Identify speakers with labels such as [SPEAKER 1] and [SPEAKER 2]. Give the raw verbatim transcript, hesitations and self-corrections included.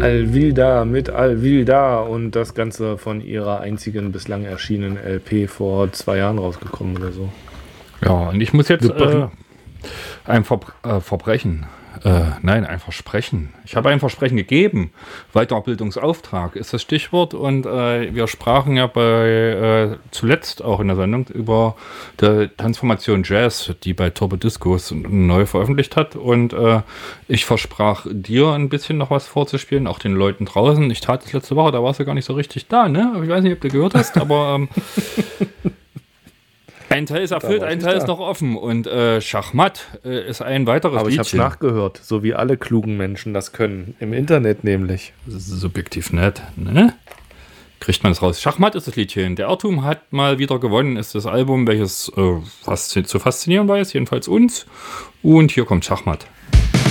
[SPEAKER 1] Alvilda mit Alvilda und das Ganze von ihrer einzigen bislang erschienenen L P vor zwei Jahren rausgekommen oder so.
[SPEAKER 2] Ja, und ich muss jetzt äh, ein Ver äh, Verbrechen, äh, nein, ein Versprechen. Ich habe ein Versprechen gegeben. Weiterbildungsauftrag ist das Stichwort. Und äh, wir sprachen ja bei äh, zuletzt auch in der Sendung über die Transformation Jazz, die bei Turbo Discos neu veröffentlicht hat. Und äh, ich versprach dir ein bisschen noch was vorzuspielen, auch den Leuten draußen. Ich tat das letzte Woche, da warst du gar nicht so richtig da, ne? Ich weiß nicht, ob du gehört hast, aber ähm, ein Teil ist erfüllt, ein Teil ist noch offen. Und äh, Schachmatt äh, ist ein weiteres
[SPEAKER 1] Aber ich
[SPEAKER 2] Liedchen.
[SPEAKER 1] habe nachgehört, so wie alle klugen Menschen das können. Im Internet nämlich.
[SPEAKER 2] Subjektiv nett, ne? Kriegt man es raus. Schachmatt ist das Liedchen. Der Irrtum hat mal wieder gewonnen, ist das Album, welches äh, fast zu faszinieren weiß, jedenfalls uns. Und hier kommt Schachmatt.